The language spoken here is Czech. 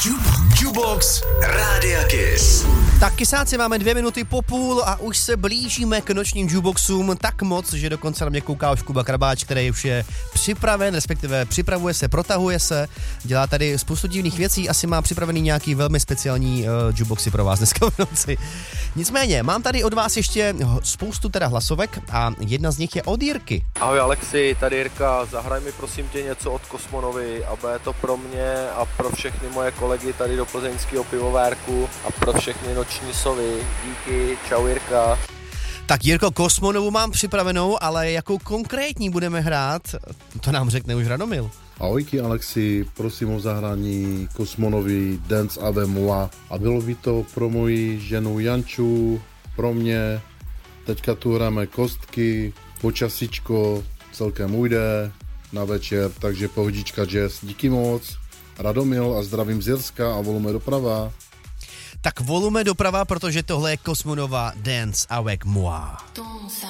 Jubox Rádia Kiss. Tak kysáci, máme 2 minuty po půl a už se blížíme k nočním jukeboxům tak moc, že dokonce na mě kouká už Kuba Krabáč, který už je připraven, respektive připravuje se, protahuje se, dělá tady spoustu divných věcí, asi má připravený nějaký velmi speciální jukeboxy pro vás dneska v noci. Nicméně, mám tady od vás ještě spoustu teda hlasovek a jedna z nich je od Jirky. Ahoj Alexi, tady Jirka, zahraj mi prosím tě něco od Kosmonovy a bude to pro mě a pro všechny moje kolegy tady do plzeňského pivovárku a pro všechny noční sovy. Díky, čau Jirka. Tak Jirko, Kosmonovu mám připravenou, ale jakou konkrétní budeme hrát, to nám řekne už Radomil. Ahojky Alexi, prosím o zahrání Kosmonovy Dance Ave Moi a bylo by to pro moji ženu Janču, pro mě. Teďka tu hráme kostky, počasíčko, celkem ujde na večer, takže pohodička jazz. Díky moc, Radomil a zdravím z Jirska a volume doprava. Tak volume doprava, protože tohle je Kosmonova Dance Avec Moi.